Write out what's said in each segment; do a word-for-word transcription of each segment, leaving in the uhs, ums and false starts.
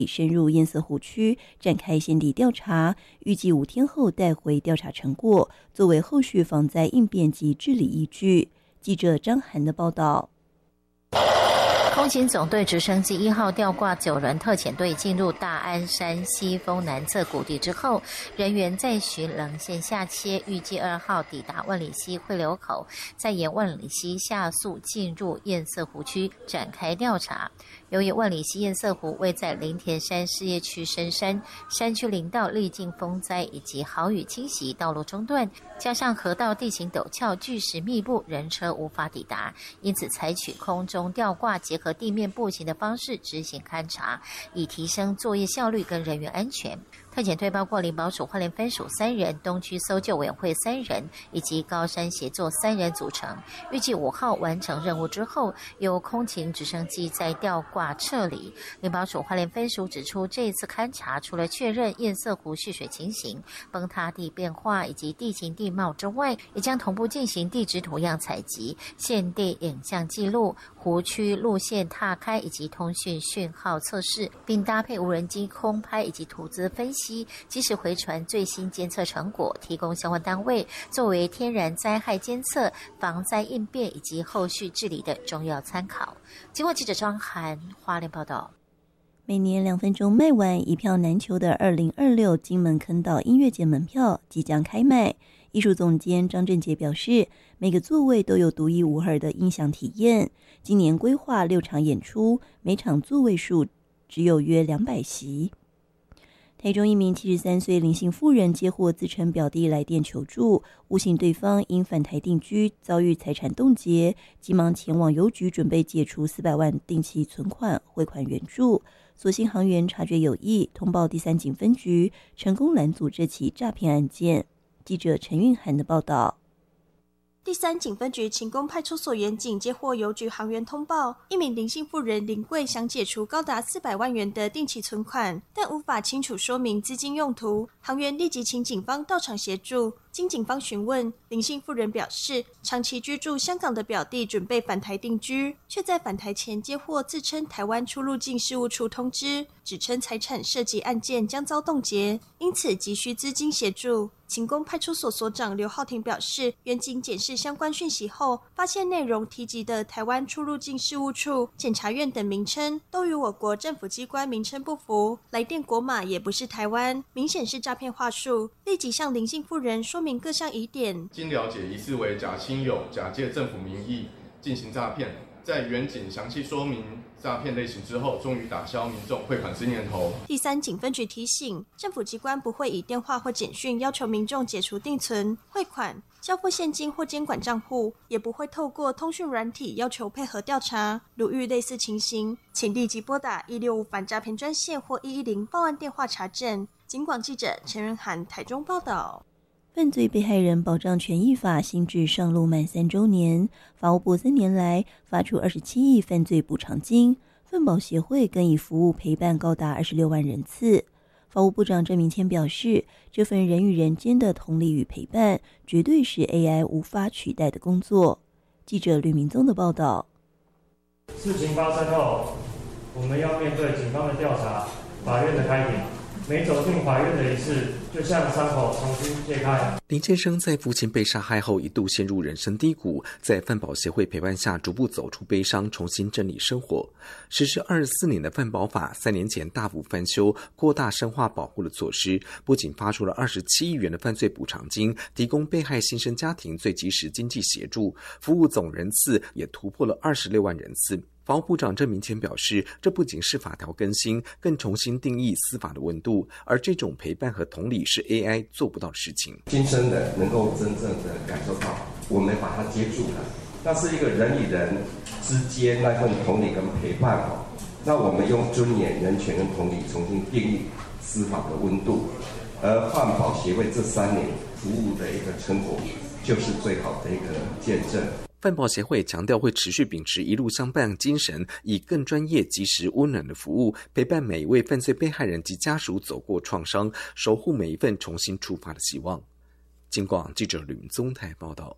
深入堰塞湖区展开现地调查，预计五天后带回调查成果，作为后续防灾应变及治理依据。记者张涵的报道。 空勤总队直升机一号吊挂九人特遣队进入大安山西峰南侧谷地之后，人员再循棱线下切，预计二号抵达万里溪汇流口，再沿万里溪下溯进入堰塞湖区展开调查。由于万里溪堰塞湖位在林田山事业区深山，山区林道历经风灾以及豪雨侵袭，道路中断，加上河道地形陡峭，巨石密布，人车无法抵达，因此采取空中吊挂结合地面步行的方式执行勘查，以提升作业效率跟人员安全。特遣队包括林保署花莲分署三人、东区搜救委员会三人以及高山协作三人组成。预计五号完成任务之后，由空勤直升机再吊挂撤离。林保署花莲分署指出，这一次勘查除了确认堰塞湖蓄水情形、崩塌地变化以及地形地貌之外，也将同步进行地质图样采集、现地影像记录、湖区路线踏开以及通讯讯号测试，并搭配无人机空拍以及图资分析。及时回传最新监测成果，提供相关单位作为天然灾害监测、防灾应变以及后续治理的重要参考。经过记者张涵花莲报道。 每年两分钟卖完一票难求的二零二六金门坑道音乐节门票即将开卖。艺术总监张正杰表示，每个座位都有独一无二的音响体验。今年规划六场演出，每场座位数只有约两百席。台中一名七十三岁林姓妇人接获自称表弟来电求助，误信对方因返台定居遭遇财产冻结，急忙前往邮局准备解除四百万定期存款汇款援助。所幸行员察觉有异，通报第三警分局，成功拦阻这起诈骗案件。记者陈韵涵的报道。 第三警分局勤工派出所员警接获邮局行员通报，一名林姓妇人林贵想解除高达四百万元的定期存款，但无法清楚说明资金用途，行员立即请警方到场协助。经警方询问，林姓妇人表示，长期居住香港的表弟准备返台定居，却在返台前接获自称台湾出入境事务处通知，指称财产涉及案件将遭冻结，因此急需资金协助。勤工派出所所长刘浩庭表示，员警检视相关讯息后，发现内容提及的台湾出入境事务处、检察院等名称都与我国政府机关名称不符，来电国码也不是台湾，明显是诈骗话术，立即向林姓妇人说明各项疑点。经了解，疑似为假亲友假借政府名义进行诈骗，在员警详细说明诈骗类型之后，终于打消民众汇款之念头。第三警分局提醒，政府机关不会以电话或简讯要求民众解除定存、汇款、交付现金或监管账户，也不会透过通讯软体要求配合调查。如遇类似情形，请立即拨打一六五反诈骗专线或一一零报案电话查证。警广记者陈仁涵台中报道。 犯罪被害人保障权益法新制上路满三周年，法务部三年来发出二十七亿犯罪补偿金，犯保协会更已服务陪伴高达二十六万人次。法务部长郑明谦表示，这份人与人间的同理与陪伴，绝对是 A I 无法取代的工作。记者吕明宗的报道。 事情发生后，我们要面对警方的调查、法院的开庭。每走进法院的一次，就像伤口重新揭开。 林先生在父亲被杀害后一度陷入人生低谷，在犯保协会陪伴下逐步走出悲伤，重新整理生活。实施二十四年的犯保法，三年前大幅翻修，扩大深化保护的措施，不仅发出了二十七亿元的犯罪补偿金，提供被害新生家庭最及时经济协助，服务总人次也突破了二十六万人次。法务部长郑明谦表示，这不仅是法条更新，更重新定义司法的温度，而这种陪伴和同理是 A I 做不到的事情。 亲身的能够真正的感受到，我们把它接住了，那是一个人与人之间那份同理跟陪伴哦。那我们用尊严、人权跟同理重新定义司法的温度，而犯保协会这三年服务的一个成果，就是最好的一个见证。 犯保协会强调会持续秉持一路相伴精神，以更专业、及时、温暖的服务，陪伴每一位犯罪被害人及家属走过创伤，守护每一份重新出发的希望。警广记者吕明宗台报道。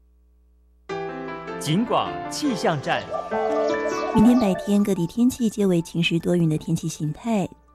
警广气象站， 明天白天各地天气皆为晴时多云的天气形态。